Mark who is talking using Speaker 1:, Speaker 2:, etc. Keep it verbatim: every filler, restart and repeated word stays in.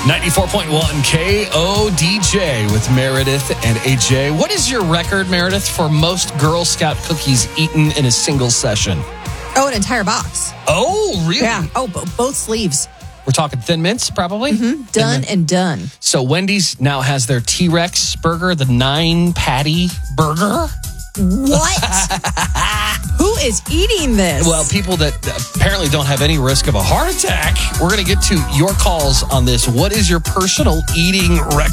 Speaker 1: ninety-four point one K O D J with Meredith and A J. What is your record, Meredith, for most Girl Scout cookies eaten in a single session?
Speaker 2: Oh, an entire box.
Speaker 1: Oh, really?
Speaker 2: Yeah. Oh, b- both sleeves.
Speaker 1: We're talking Thin Mints, probably?
Speaker 2: Mm-hmm. Done
Speaker 1: Thin
Speaker 2: and done.
Speaker 1: So Wendy's now has their T-Rex burger, the nine patty burger.
Speaker 2: What? Who is eating this?
Speaker 1: Well, people that apparently don't have any risk of a heart attack. We're going to get to your calls on this. What is your personal eating record?